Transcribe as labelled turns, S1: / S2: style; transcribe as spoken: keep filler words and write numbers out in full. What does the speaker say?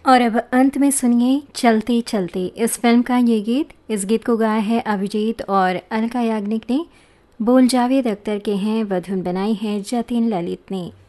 S1: और अब अंत में सुनिए चलते चलते इस फिल्म का ये गीत। इस गीत को गाया है अभिजीत और अलका याग्निक ने। बोल जावेद अख्तर के हैं व धुन बनाई है जतिन ललित ने।